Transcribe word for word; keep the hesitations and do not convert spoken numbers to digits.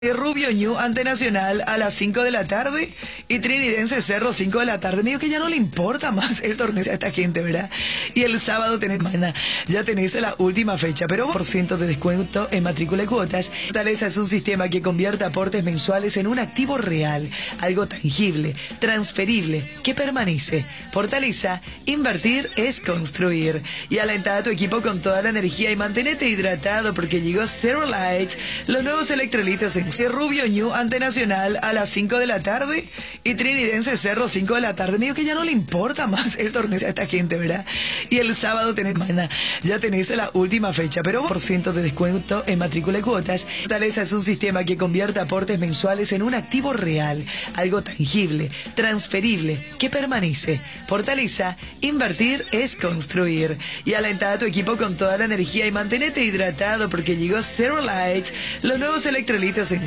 Rubio Ñu ante Nacional a las cinco de la tarde y Trinidense Cerro cinco de la tarde. Me digo que ya no le importa más el torneo a esta gente, ¿verdad? Y el sábado tenés, mañana, ya tenés la última fecha, pero por ciento de descuento en matrícula y cuotas. Fortaleza es un sistema que convierte aportes mensuales en un activo real, algo tangible, transferible, que permanece. Fortaleza, invertir es construir. Y alenta a tu equipo con toda la energía y mantenete hidratado porque llegó Zero Light, los nuevos electrolitos en Rubio Ñu ante Nacional a las cinco de la tarde y Trinidense Cerro cinco de la tarde. Me digo que ya no le importa más el torneo a esta gente, ¿verdad? Y el sábado tenés, mañana, ya tenés la última fecha, pero por ciento de descuento en matrícula y cuotas. Fortaleza es un sistema que convierte aportes mensuales en un activo real, algo tangible, transferible, que permanece. Fortaleza, invertir es construir. Y alenta a tu equipo con toda la energía y mantenete hidratado porque llegó Zero Light, los nuevos electrolitos en